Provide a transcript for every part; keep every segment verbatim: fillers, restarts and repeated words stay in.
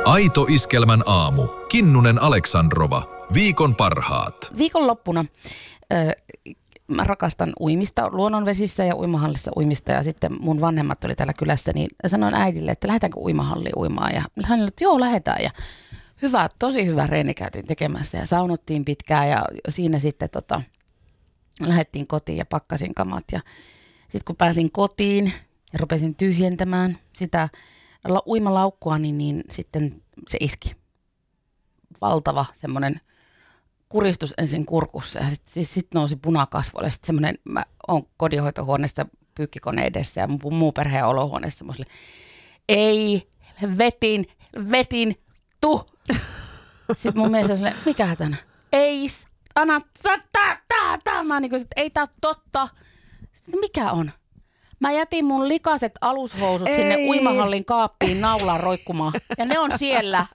Aito Iskelmän aamu. Kinnunen Aleksandrova. Viikon parhaat. Viikonloppuna äh, mä rakastan uimista luonnonvesissä ja uimahallissa uimista. Ja sitten mun vanhemmat oli täällä kylässä, niin sanoin äidille, että lähdetäänkö uimahalliin uimaan. Ja hän oli, että joo, lähdetään. Ja hyvä, tosi hyvä reeni käytiin tekemässä ja saunottiin pitkään. Ja siinä sitten tota, lähdettiin kotiin ja pakkasin kamat. Ja sitten kun pääsin kotiin ja rupesin tyhjentämään sitä uimalaukkua, niin, niin sitten se iski. Valtava semmoinen kuristus ensin kurkussa ja sitten sit, sit nousi punakasvoille. Sitten semmoinen, mä oon kodinhoitohuoneessa pyykkikone edessä ja mun muu perheen olohuoneessa. Mä olin, ei, vetin, vetin, tu. Sitten mun mielestä oli, mikä hätänä? Ei, anna, tää, tää, tää, tää. Mä niin kuin, että ei tää ole totta. Sitten mikä on? Mä jätin mun likaset alushousut ei. sinne uimahallin kaappiin naulaan roikkumaan. Ja ne on siellä.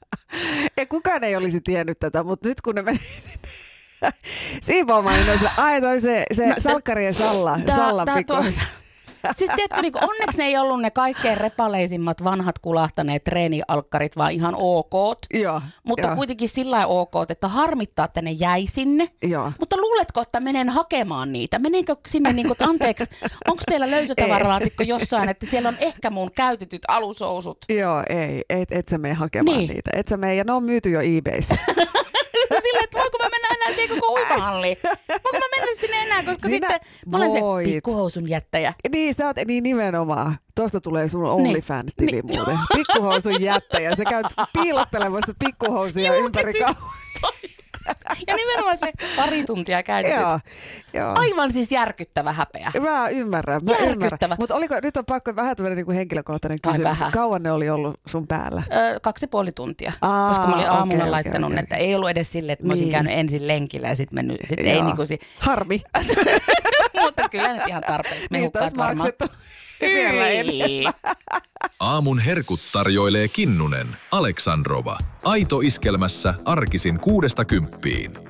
Ja kukaan ei olisi tiennyt tätä, mutta nyt kun ne meni sinne siivoamaan, niin ne oli sille, ai toi se, se no, salkkari ja Salla, tää, Sallan tää pikku. Siis tiedätkö, niin onneksi ne ei ollut ne kaikkein repaleisimmat vanhat kulahtaneet treenialkkarit, vaan ihan ok. Joo, mutta jo. Kuitenkin sillä lailla ok, että harmittaa, että ne jäi sinne. Joo. Mutta luuletko, että menen hakemaan niitä? Menenkö sinne, niin kuin, että anteeksi, onko teillä löytötavaralaatikko jossain, että siellä on ehkä mun käytetyt alushousut? Joo, ei, et, et sä mene hakemaan niin. niitä. Et sä mene, ja ne on myyty jo eBayssä. Silleen, että voinko mä mennä enää siihen koko uimahalliin? Voinko mä mennä sinne enää, koska Sinä sitten mä olen se pikkuhousun jättäjä. Niin, sä oot niin nimenomaan. Tuosta tulee sun OnlyFans-tili niin, muuten. Pikkuhousun jättäjä. Sä käyt piilottelemassa pikkuhousuja ympäri kauan. Ja nimenomaan se pari tuntia käytetty. Joo, joo. Aivan siis järkyttävä häpeä. Mä ymmärrän, mä ymmärrän. Mutta oliko, nyt on pakko vähän tämmöinen niin kuin henkilökohtainen kysymys. Kauan ne oli ollut sun päällä? Öö, kaksi ja puoli tuntia. Aa, koska mä olin aamulla okay, laittanut, okay, okay. että ei ollut edes silleen, että mä olisin niin. käynyt ensin lenkillä ja sitten mennyt. Sit ei niinku si- Harmi. Mutta kyllä nyt ihan tarpeeksi. Mehukkaat varmaan. Aamun herkut tarjoilee Kinnunen Aleksandrova. Aito Iskelmässä arkisin kuudesta kymppiin.